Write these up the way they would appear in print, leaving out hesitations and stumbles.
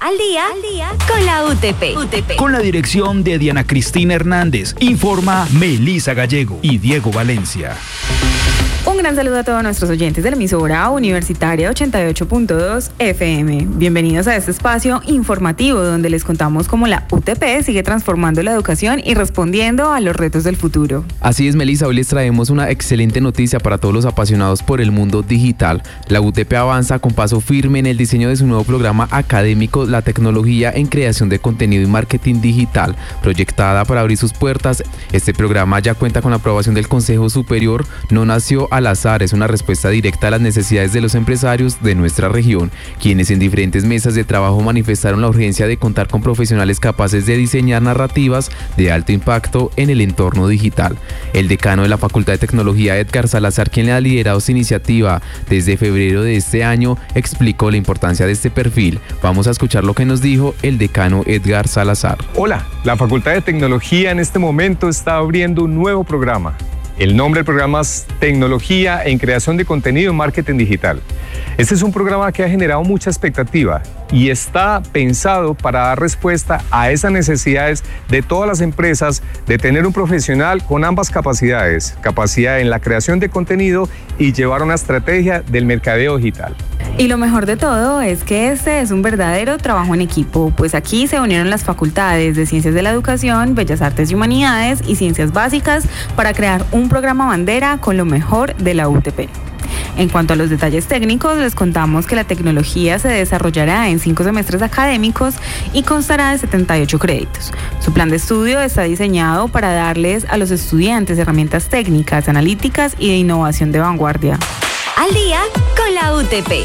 Al día con la UTP. Con la dirección de Diana Cristina Hernández. Informa Melissa Gallego y Diego Valencia. Un gran saludo a todos nuestros oyentes de la emisora universitaria 88.2 FM. Bienvenidos a este espacio informativo donde les contamos cómo la UTP sigue transformando la educación y respondiendo a los retos del futuro. Así es, Melissa, hoy les traemos una excelente noticia para todos los apasionados por el mundo digital. La UTP avanza con paso firme en el diseño de su nuevo programa académico, La Tecnología en Creación de Contenido y Marketing Digital, proyectada para abrir sus puertas. Este programa ya cuenta con la aprobación del Consejo Superior. No nació al azar, es una respuesta directa a las necesidades de los empresarios de nuestra región, quienes en diferentes mesas de trabajo manifestaron la urgencia de contar con profesionales capaces de diseñar narrativas de alto impacto en el entorno digital. El decano de la Facultad de Tecnología, Edgar Salazar, quien le ha liderado esta iniciativa desde febrero de este año, explicó la importancia de este perfil. Vamos a escuchar lo que nos dijo el decano Edgar Salazar. Hola, la Facultad de Tecnología en este momento está abriendo un nuevo programa. El nombre del programa es Tecnología en Creación de Contenido y Marketing Digital. Este es un programa que ha generado mucha expectativa y está pensado para dar respuesta a esas necesidades de todas las empresas de tener un profesional con ambas capacidades, capacidad en la creación de contenido y llevar una estrategia del mercadeo digital. Y lo mejor de todo es que este es un verdadero trabajo en equipo, pues aquí se unieron las facultades de Ciencias de la Educación, Bellas Artes y Humanidades y Ciencias Básicas para crear un programa bandera con lo mejor de la UTP. En cuanto a los detalles técnicos, les contamos que la tecnología se desarrollará en 5 semestres académicos y constará de 78 créditos. Su plan de estudio está diseñado para darles a los estudiantes herramientas técnicas, analíticas y de innovación de vanguardia. Al día con la UTP.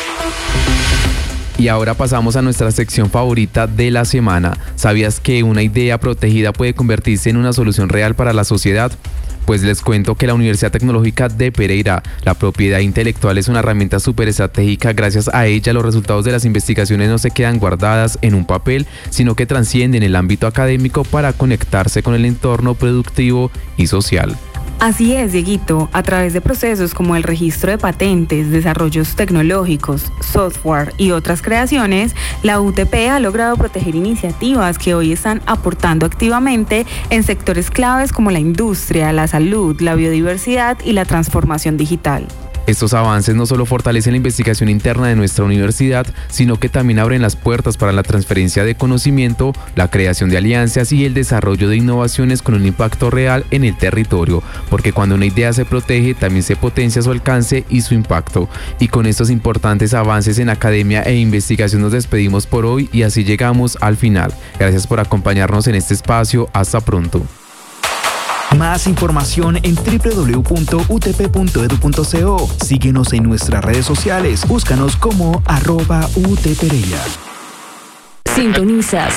Y ahora pasamos a nuestra sección favorita de la semana. ¿Sabías que una idea protegida puede convertirse en una solución real para la sociedad? Pues les cuento que la Universidad Tecnológica de Pereira, la propiedad intelectual es una herramienta súper estratégica. Gracias a ella, los resultados de las investigaciones no se quedan guardadas en un papel, sino que trascienden el ámbito académico para conectarse con el entorno productivo y social. Así es, Dieguito. A través de procesos como el registro de patentes, desarrollos tecnológicos, software y otras creaciones, la UTP ha logrado proteger iniciativas que hoy están aportando activamente en sectores claves como la industria, la salud, la biodiversidad y la transformación digital. Estos avances no solo fortalecen la investigación interna de nuestra universidad, sino que también abren las puertas para la transferencia de conocimiento, la creación de alianzas y el desarrollo de innovaciones con un impacto real en el territorio, porque cuando una idea se protege, también se potencia su alcance y su impacto. Y con estos importantes avances en academia e investigación nos despedimos por hoy y así llegamos al final. Gracias por acompañarnos en este espacio. Hasta pronto. Más información en www.utp.edu.co. Síguenos en nuestras redes sociales. Búscanos como @UTPereira. Sintonizas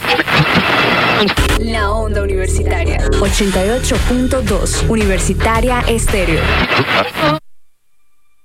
la onda universitaria 88.2 Universitaria Estéreo.